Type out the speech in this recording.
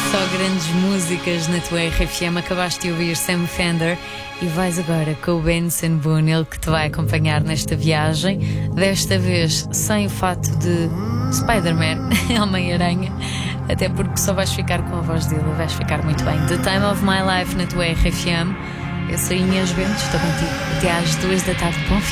Só grandes músicas na tua RFM. Acabaste de ouvir Sam Fender e vais agora com o Benson Boone, ele que te vai acompanhar nesta viagem, desta vez sem o fato de Spider-Man, Homem-Aranha, até porque só vais ficar com a voz dele, vais ficar muito bem. The Time of My Life na tua RFM. Eu sou Inês Bento, estou contigo até às 2 da tarde. Bom